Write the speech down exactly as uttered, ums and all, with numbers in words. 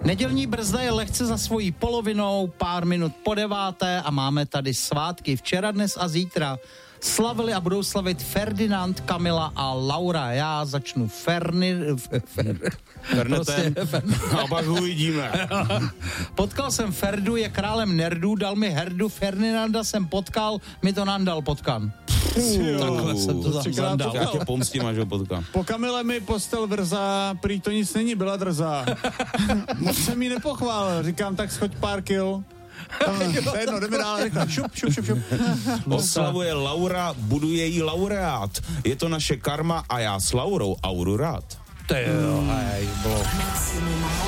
Nedělní brzda je lehce za svojí polovinou, pár minut po deváté a máme tady svátky. Včera, dnes a zítra slavili a budou slavit Ferdinand, Kamila a Laura. Já začnu Ferny... Fer, Fernetem prostě, a pak uvidíme. Potkal jsem Ferdu, je králem nerdů, dal mi herdu, Ferdinanda jsem potkal, mi to nandal potkan. Takhle jsem to zandal. Já tě pomstím, až ho potkám. Po Kamile mi postel vrzá, prý to nic není, byla drzá. Moc jsem jí nepochválil, říkám, tak schoď pár kil. To je jedno, jdeme dál, rychle, šup, šup, šup, šup. Oslavuje Laura, buduje jí laureát. Je to naše karma a já s Laurou auru rád. To jo, hej, bylo.